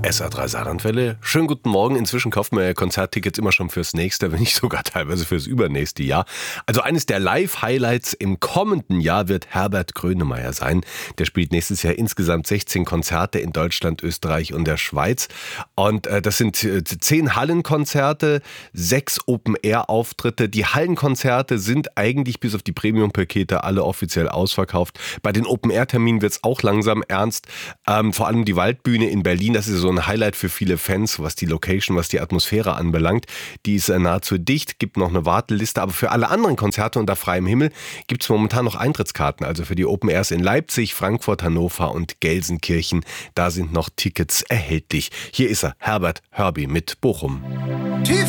SR3 Saarlandwelle. Schönen guten Morgen. Inzwischen kauft man ja Konzerttickets immer schon fürs nächste, wenn nicht sogar teilweise fürs übernächste Jahr. Also eines der Live-Highlights im kommenden Jahr wird Herbert Grönemeyer sein. Der spielt nächstes Jahr insgesamt 16 Konzerte in Deutschland, Österreich und der Schweiz. Und das sind 10 Hallenkonzerte, 6 Open-Air-Auftritte. Die Hallenkonzerte sind eigentlich bis auf die Premium-Pakete alle offiziell ausverkauft. Bei den Open-Air-Terminen wird es auch langsam ernst. Vor allem die Waldbühne in Berlin, das ist so ein Highlight für viele Fans, was die Location, was die Atmosphäre anbelangt. Die ist nahezu dicht, gibt noch eine Warteliste, aber für alle anderen Konzerte unter freiem Himmel gibt es momentan noch Eintrittskarten, also für die Open Airs in Leipzig, Frankfurt, Hannover und Gelsenkirchen. Da sind noch Tickets erhältlich. Hier ist er, Herbert Herbie mit Bochum.